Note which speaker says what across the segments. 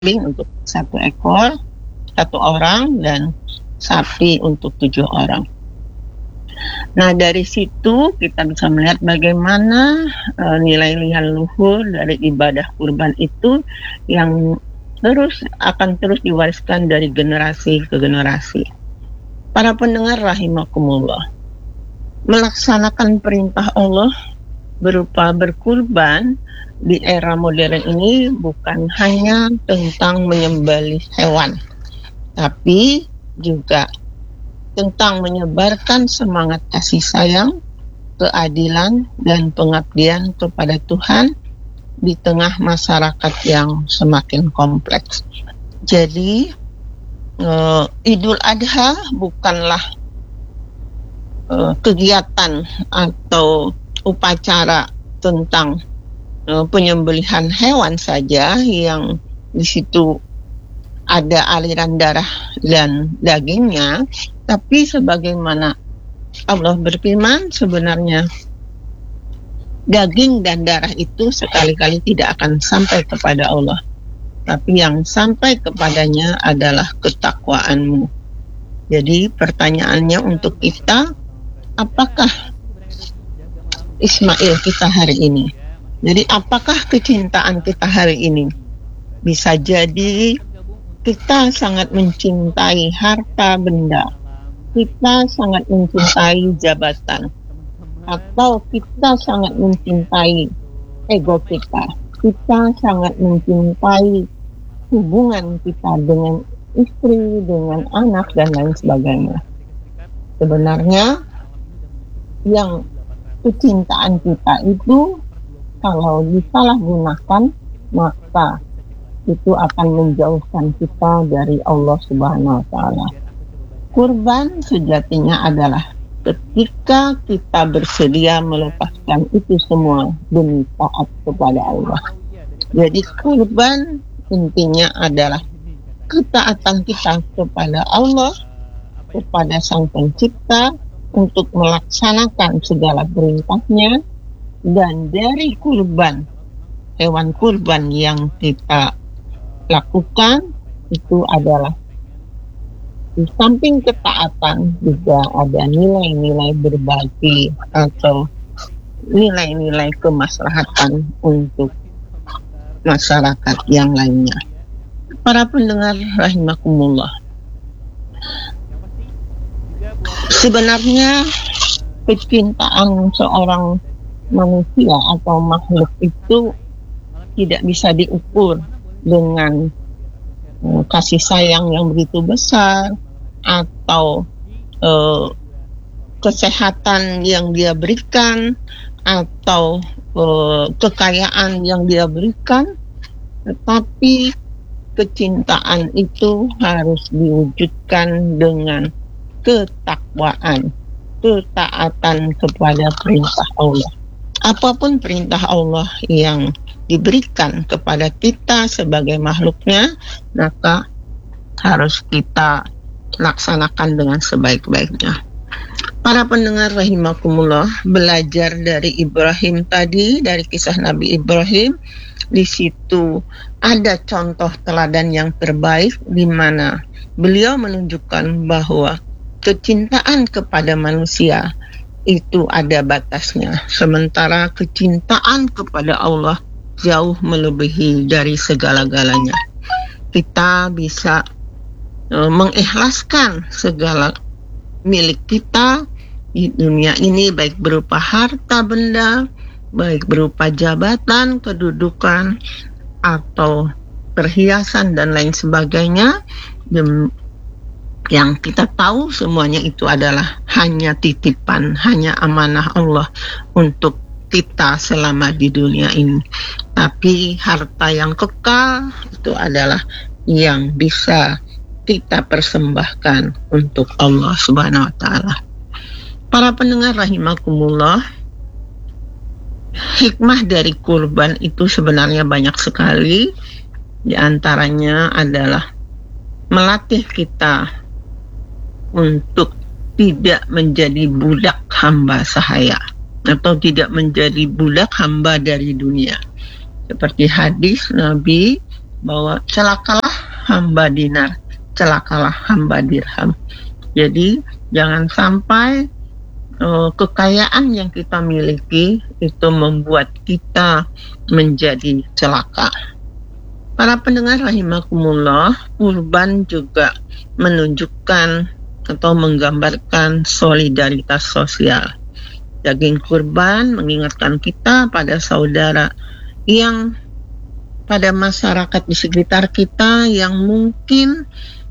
Speaker 1: kambing untuk 1 ekor, 1 orang, dan sapi untuk 7 orang. Nah, dari situ kita bisa melihat bagaimana nilai-nilai luhur dari ibadah kurban itu yang akan terus diwariskan dari generasi ke generasi. Para pendengar rahimakumullah, melaksanakan perintah Allah berupa berkurban di era modern ini bukan hanya tentang menyembelih hewan, tapi juga tentang menyebarkan semangat kasih sayang, keadilan, dan pengabdian kepada Tuhan di tengah masyarakat yang semakin kompleks. Jadi, Idul Adha bukanlah kegiatan atau upacara tentang penyembelihan hewan saja yang di situ ada aliran darah dan dagingnya, tapi sebagaimana Allah berfirman, sebenarnya daging dan darah itu sekali-kali tidak akan sampai kepada Allah, tapi yang sampai kepadanya adalah ketakwaanmu. Jadi pertanyaannya untuk kita, apakah Ismail kita hari ini? Jadi apakah kecintaan kita hari ini? Bisa jadi kita sangat mencintai harta benda, kita sangat mencintai jabatan, atau kita sangat mencintai ego kita sangat mencintai hubungan kita dengan istri, dengan anak, dan lain sebagainya. Sebenarnya yang kecintaan kita itu kalau disalahgunakan, maka itu akan menjauhkan kita dari Allah Subhanahu wa Ta'ala. Kurban sejatinya adalah ketika kita bersedia melepaskan itu semua demi taat kepada Allah. Jadi kurban intinya adalah ketaatan kita kepada Allah, kepada Sang Pencipta, untuk melaksanakan segala perintahnya, dan dari kurban, hewan kurban yang kita lakukan itu adalah di samping ketaatan juga ada nilai-nilai berbagi atau nilai-nilai kemaslahatan untuk masyarakat yang lainnya. Para pendengar rahimakumullah, sebenarnya kecintaan seorang manusia atau makhluk itu tidak bisa diukur dengan kasih sayang yang begitu besar atau kesehatan yang dia berikan atau kekayaan yang dia berikan, tetapi kecintaan itu harus diwujudkan dengan ketakwaan, ketaatan kepada perintah Allah. Apapun perintah Allah yang diberikan kepada kita sebagai makhluknya, maka harus kita laksanakan dengan sebaik-baiknya. Para pendengar rahimakumullah, belajar dari Ibrahim tadi, dari kisah Nabi Ibrahim, di situ ada contoh teladan yang terbaik di mana beliau menunjukkan bahwa kecintaan kepada manusia itu ada batasnya, sementara kecintaan kepada Allah jauh melebihi dari segala-galanya. Kita bisa mengikhlaskan segala milik kita di dunia ini, baik berupa harta benda, baik berupa jabatan, kedudukan, atau perhiasan dan lain sebagainya, yang kita tahu semuanya itu adalah hanya titipan, hanya amanah Allah untuk kita selama di dunia ini. Tapi harta yang kekal itu adalah yang bisa kita persembahkan untuk Allah Subhanahu wa Ta'ala. Para pendengar rahimakumullah, hikmah dari kurban itu sebenarnya banyak sekali. Di antaranya adalah melatih kita untuk tidak menjadi budak hamba sahaya atau tidak menjadi budak hamba dari dunia. Seperti hadis Nabi bahwa celakalah hamba dinar, celakalah hamba dirham. Jadi jangan sampai kekayaan yang kita miliki itu membuat kita menjadi celaka. Para pendengar rahimakumullah, kurban juga menunjukkan atau menggambarkan solidaritas sosial. Daging kurban mengingatkan kita pada saudara yang pada masyarakat di sekitar kita yang mungkin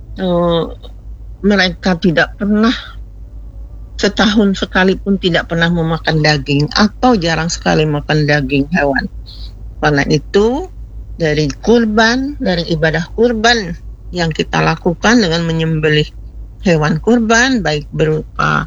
Speaker 1: mereka tidak pernah, setahun sekalipun tidak pernah memakan daging atau jarang sekali makan daging hewan. Karena itu dari kurban, dari ibadah kurban yang kita lakukan dengan menyembelih hewan kurban, baik berupa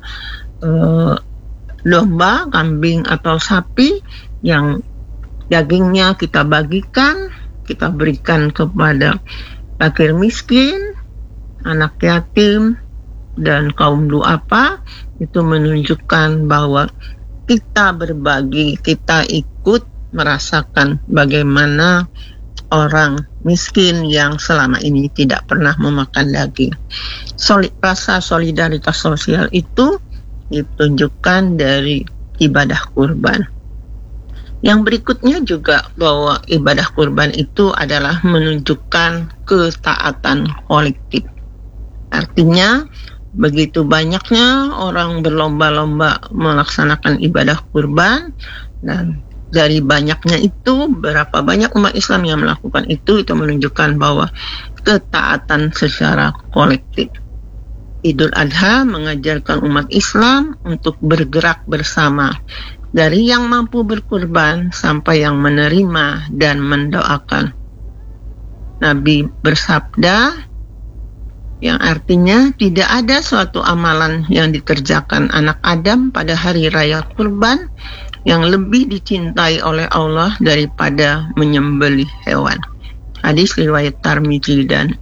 Speaker 1: domba, kambing atau sapi, yang dagingnya kita bagikan, kita berikan kepada fakir miskin, anak yatim, dan kaum duafa, itu menunjukkan bahwa kita berbagi, kita ikut merasakan bagaimana orang miskin yang selama ini tidak pernah memakan daging. Rasa solidaritas sosial itu ditunjukkan dari ibadah kurban. Yang berikutnya juga bahwa ibadah kurban itu adalah menunjukkan ketaatan kolektif. Artinya begitu banyaknya orang berlomba-lomba melaksanakan ibadah kurban, dan dari banyaknya itu, berapa banyak umat Islam yang melakukan itu menunjukkan bahwa ketaatan secara kolektif. Idul Adha mengajarkan umat Islam untuk bergerak bersama, dari yang mampu berkurban sampai yang menerima dan mendoakan. Nabi bersabda, yang artinya tidak ada suatu amalan yang dikerjakan anak Adam pada hari raya kurban yang lebih dicintai oleh Allah daripada menyembelih hewan. Hadis riwayat Tirmidzi dan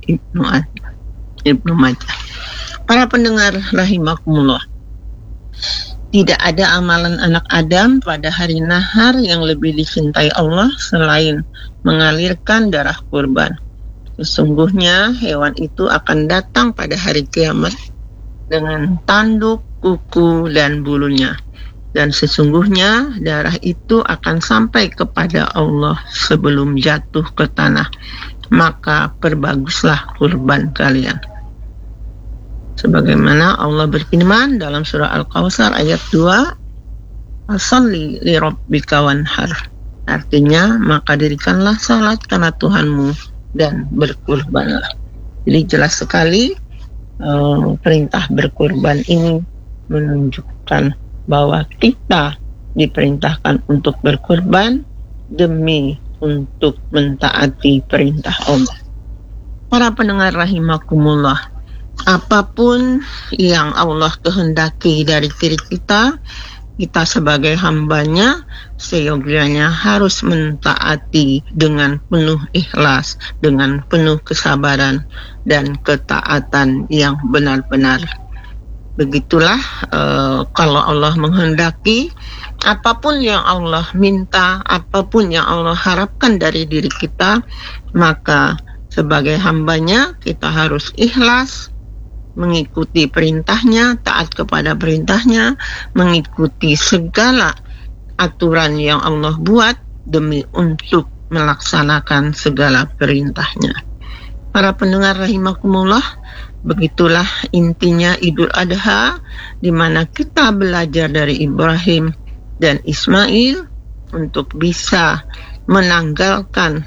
Speaker 1: Ibnu Majah. Para pendengar rahimakumullah, tidak ada amalan anak Adam pada hari nahar yang lebih dicintai Allah selain mengalirkan darah kurban. Sesungguhnya hewan itu akan datang pada hari kiamat dengan tanduk, kuku, dan bulunya. Dan sesungguhnya darah itu akan sampai kepada Allah sebelum jatuh ke tanah. Maka perbaguslah kurban kalian. Sebagaimana Allah berfirman dalam surah Al-Kautsar ayat 2, Fasholli li rabbika wanhar. Artinya, maka dirikanlah salat karena Tuhanmu dan berkurbanlah. Jadi jelas sekali perintah berkurban ini menunjukkan bahwa kita diperintahkan untuk berkurban demi untuk mentaati perintah Allah. Para pendengar rahimakumullah, apapun yang Allah kehendaki dari diri kita, kita sebagai hambanya seyogianya harus mentaati dengan penuh ikhlas, dengan penuh kesabaran dan ketaatan yang benar-benar. Begitulah kalau Allah menghendaki, apapun yang Allah minta, apapun yang Allah harapkan dari diri kita, maka sebagai hambanya kita harus ikhlas mengikuti perintahnya, taat kepada perintahnya, mengikuti segala aturan yang Allah buat demi untuk melaksanakan segala perintahnya. Para pendengar rahimakumullah, begitulah intinya Idul Adha, di mana kita belajar dari Ibrahim dan Ismail untuk bisa meninggalkan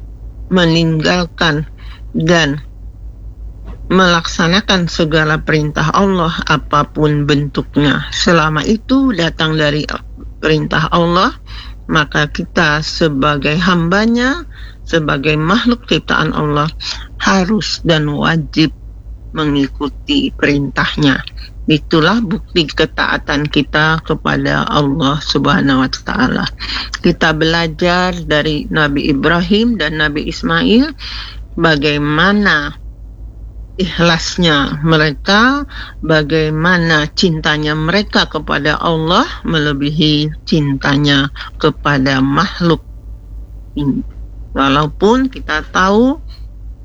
Speaker 1: dan melaksanakan segala perintah Allah apapun bentuknya. Selama itu datang dari perintah Allah, maka kita sebagai hambanya, sebagai makhluk ciptaan Allah, harus dan wajib mengikuti perintahnya. Itulah bukti ketaatan kita kepada Allah Subhanahu wa Ta'ala. Kita belajar dari Nabi Ibrahim dan Nabi Ismail bagaimana ikhlasnya mereka, bagaimana cintanya mereka kepada Allah melebihi cintanya kepada makhluk. Walaupun kita tahu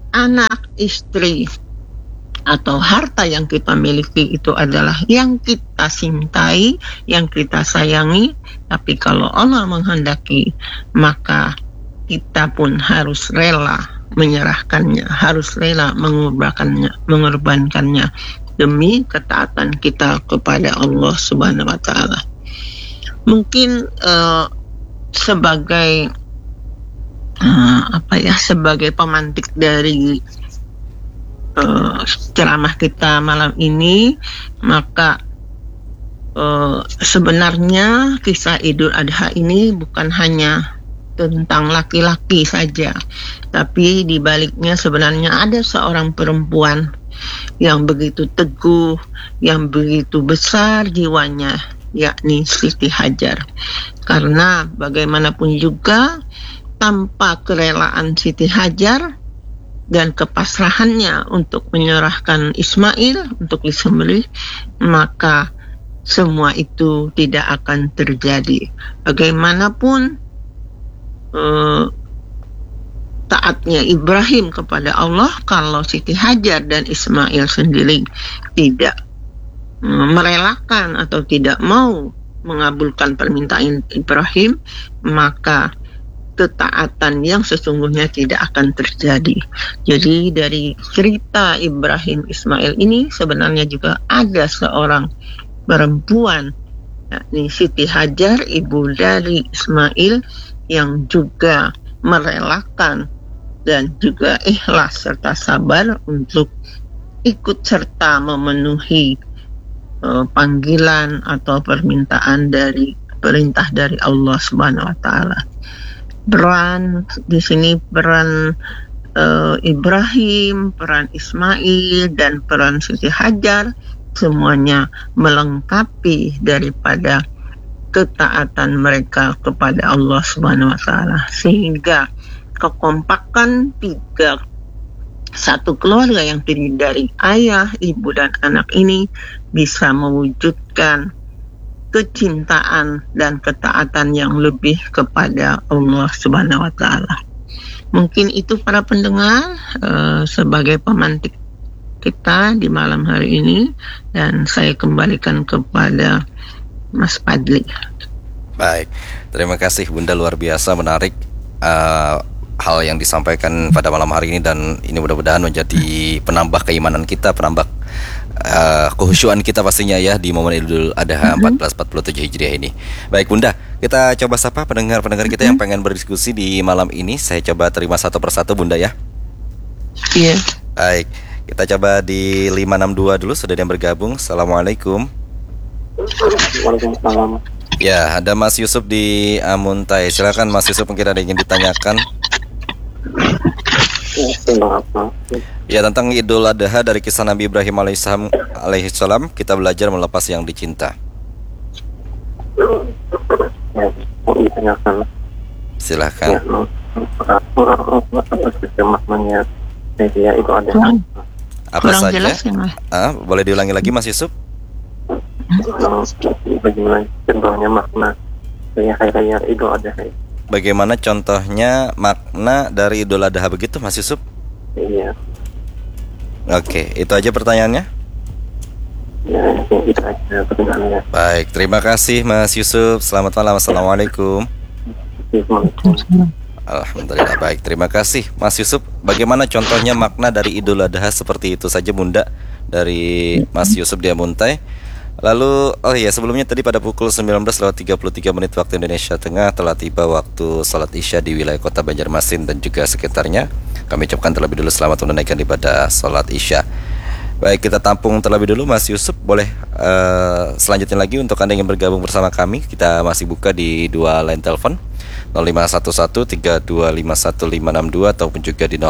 Speaker 1: anak, istri, atau harta yang kita miliki itu adalah yang kita cintai, yang kita sayangi. Tapi kalau Allah menghendaki, maka kita pun harus rela menyerahkannya, harus rela mengorbankannya demi ketaatan kita kepada Allah Subhanahu wa Ta'ala. Mungkin sebagai sebagai pemantik dari ceramah kita malam ini, maka sebenarnya kisah Idul Adha ini bukan hanya tentang laki-laki saja, tapi di baliknya sebenarnya ada seorang perempuan yang begitu teguh, yang begitu besar jiwanya, yakni Siti Hajar. Karena bagaimanapun juga, tanpa kerelaan Siti Hajar dan kepasrahannya untuk menyerahkan Ismail untuk disembelih, maka semua itu tidak akan terjadi. Bagaimanapun taatnya Ibrahim kepada Allah, kalau Siti Hajar dan Ismail sendiri tidak merelakan atau tidak mau mengabulkan permintaan Ibrahim, maka ketaatan yang sesungguhnya tidak akan terjadi. Jadi dari cerita Ibrahim Ismail ini sebenarnya juga ada seorang perempuan, yakni Siti Hajar, ibu dari Ismail, yang juga merelakan dan juga ikhlas serta sabar untuk ikut serta memenuhi panggilan atau perintah dari Allah Subhanahu wa Ta'ala. Peran di sini, peran Ibrahim, peran Ismail, dan peran Siti Hajar semuanya melengkapi daripada ketaatan mereka kepada Allah Subhanahu wa Ta'ala, sehingga kekompakan satu keluarga yang terdiri dari ayah, ibu, dan anak ini bisa mewujudkan kecintaan dan ketaatan yang lebih kepada Allah Subhanahu wa Ta'ala. Mungkin itu para pendengar sebagai pemantik kita di malam hari ini, dan saya kembalikan kepada Mas Fadli.
Speaker 2: Baik, terima kasih Bunda, luar biasa menarik hal yang disampaikan pada malam hari ini, dan ini mudah-mudahan menjadi penambah keimanan kita, penambah kehusyuan kita pastinya ya di momen Idul Adha 1447 Hijriah ini. Baik Bunda, kita coba sapa pendengar-pendengar kita yang pengen berdiskusi di malam ini. Saya coba terima satu persatu Bunda ya.
Speaker 1: Iya.
Speaker 2: Baik, kita coba di 562 dulu, sudah ada yang bergabung. Assalamualaikum.
Speaker 3: Waalaikumsalam.
Speaker 2: Ya, ada Mas Yusuf di Amuntai. Silakan Mas Yusuf, mungkin ada yang ingin ditanyakan. Ya, tentang Idul Adha dari kisah Nabi Ibrahim alaihissalam, kita belajar melepas yang dicinta.
Speaker 3: Ya, mau ditanyakan.
Speaker 2: Silakan.
Speaker 3: Maknanya media itu ada
Speaker 2: Apa
Speaker 1: Kurang
Speaker 2: saja?
Speaker 1: jelas ya, Mas.
Speaker 2: Boleh diulangi lagi Mas Yusuf?
Speaker 3: Bagaimana contohnya makna kayak Idul Adha?
Speaker 2: Bagaimana contohnya makna dari Idul Adha begitu Mas Yusuf?
Speaker 3: Iya.
Speaker 2: Oke, itu aja pertanyaannya?
Speaker 3: Ya, itu aja pertanyaannya.
Speaker 2: Baik, terima kasih Mas Yusuf. Selamat malam. Assalamualaikum. Alhamdulillah, baik, terima kasih Mas Yusuf. Bagaimana contohnya makna dari Idul Adha seperti itu saja Bunda, dari Mas Yusuf di Amuntai. Lalu, sebelumnya tadi pada pukul 19:33 waktu Indonesia Tengah telah tiba waktu salat Isya di wilayah kota Banjarmasin dan juga sekitarnya. Kami ucapkan terlebih dulu selamat menunaikan ibadah salat Isya. Baik, kita tampung terlebih dulu Mas Yusuf. Boleh selanjutnya lagi untuk Anda yang bergabung bersama kami, kita masih buka di dua line telepon, 0511-3251-562 ataupun juga di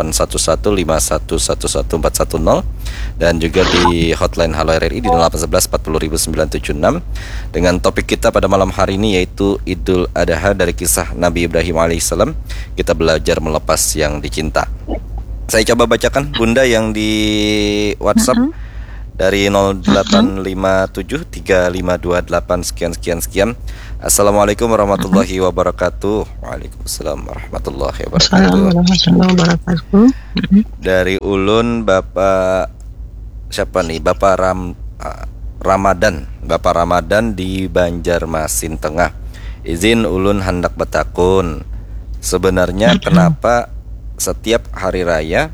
Speaker 2: 0811-5111-410 dan juga di hotline Halo RRI di 0811-40976 dengan topik kita pada malam hari ini yaitu Idul Adha dari kisah Nabi Ibrahim alaihissalam. Kita belajar melepas yang dicinta. Saya coba bacakan Bunda yang di WhatsApp dari 0857-3528 sekian. Assalamualaikum warahmatullahi wabarakatuh. Waalaikumsalam warahmatullahi wabarakatuh.
Speaker 1: Assalamualaikum warahmatullahi wabarakatuh.
Speaker 2: Dari Ulun, Bapak siapa nih? Bapak Ramadan. Bapak Ramadan di Banjarmasin Tengah. Izin Ulun hendak bertakun. Sebenarnya kenapa setiap hari raya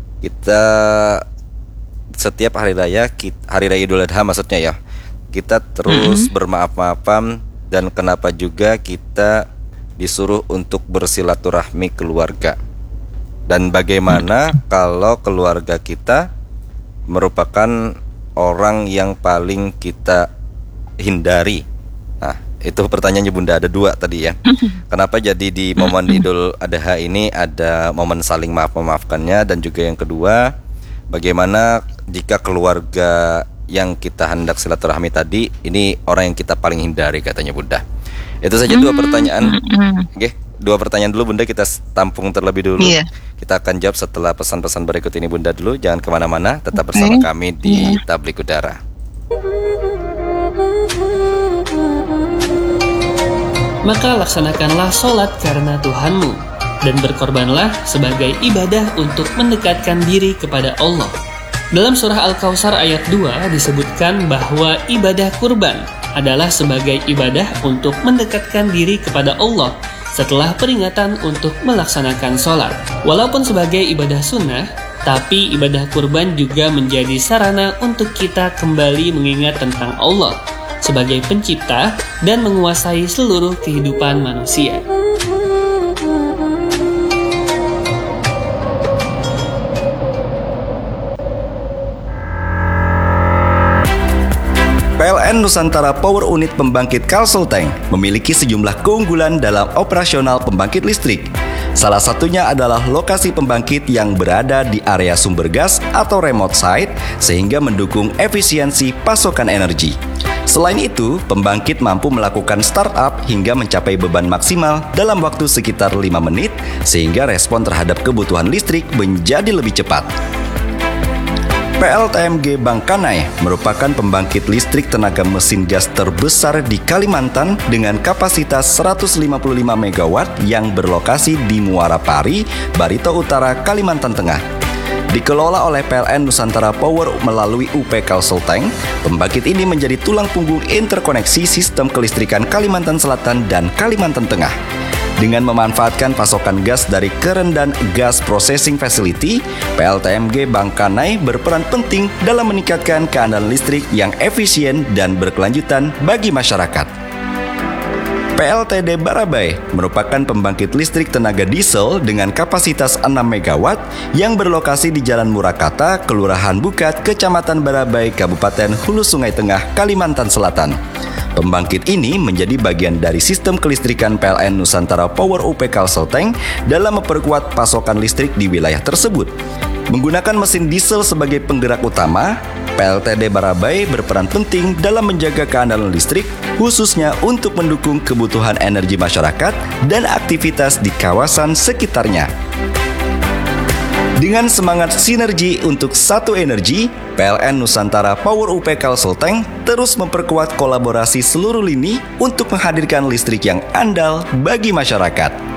Speaker 2: hari raya Idul Adha maksudnya ya, kita terus bermaaf-maafan, dan kenapa juga kita disuruh untuk bersilaturahmi keluarga? Dan bagaimana kalau keluarga kita merupakan orang yang paling kita hindari? Nah, itu pertanyaannya Bunda, ada dua tadi ya. Kenapa jadi di momen Idul Adha ini ada momen saling maaf-memaafkannya? Dan juga yang kedua, bagaimana jika keluarga yang kita hendak silaturahmi tadi ini orang yang kita paling hindari katanya Bunda. Itu saja dua pertanyaan. Oke, dua pertanyaan dulu Bunda, kita tampung terlebih dulu. Kita akan jawab setelah pesan-pesan berikut ini Bunda dulu. Jangan kemana-mana, tetap bersama kami di Tablik Udara.
Speaker 4: Maka laksanakanlah sholat karena Tuhanmu, dan berkorbanlah sebagai ibadah untuk mendekatkan diri kepada Allah. Dalam surah Al-Kautsar ayat 2 disebutkan bahwa ibadah kurban adalah sebagai ibadah untuk mendekatkan diri kepada Allah setelah peringatan untuk melaksanakan sholat. Walaupun sebagai ibadah sunnah, tapi ibadah kurban juga menjadi sarana untuk kita kembali mengingat tentang Allah sebagai pencipta dan menguasai seluruh kehidupan manusia.
Speaker 5: PLN Nusantara Power Unit Pembangkit Kalselteng memiliki sejumlah keunggulan dalam operasional pembangkit listrik. Salah satunya adalah lokasi pembangkit yang berada di area sumber gas atau remote site sehingga mendukung efisiensi pasokan energi. Selain itu, pembangkit mampu melakukan startup hingga mencapai beban maksimal dalam waktu sekitar 5 menit sehingga respon terhadap kebutuhan listrik menjadi lebih cepat. PLTMG Bangkanai merupakan pembangkit listrik tenaga mesin gas terbesar di Kalimantan dengan kapasitas 155 MW yang berlokasi di Muara Pari, Barito Utara, Kalimantan Tengah. Dikelola oleh PLN Nusantara Power melalui UP Kalselteng, pembangkit ini menjadi tulang punggung interkoneksi sistem kelistrikan Kalimantan Selatan dan Kalimantan Tengah. Dengan memanfaatkan pasokan gas dari Kerendan Gas Processing Facility, PLTMG Bangkanai berperan penting dalam meningkatkan keandalan listrik yang efisien dan berkelanjutan bagi masyarakat. PLTD Barabai merupakan pembangkit listrik tenaga diesel dengan kapasitas 6 MW yang berlokasi di Jalan Murakata, Kelurahan Bukat, Kecamatan Barabai, Kabupaten Hulu Sungai Tengah, Kalimantan Selatan. Pembangkit ini menjadi bagian dari sistem kelistrikan PLN Nusantara Power UP Kalselteng dalam memperkuat pasokan listrik di wilayah tersebut. Menggunakan mesin diesel sebagai penggerak utama, PLTD Barabai berperan penting dalam menjaga keandalan listrik, khususnya untuk mendukung kebutuhan energi masyarakat dan aktivitas di kawasan sekitarnya. Dengan semangat sinergi untuk satu energi, PLN Nusantara Power UP Kalselteng terus memperkuat kolaborasi seluruh lini untuk menghadirkan listrik yang andal bagi masyarakat.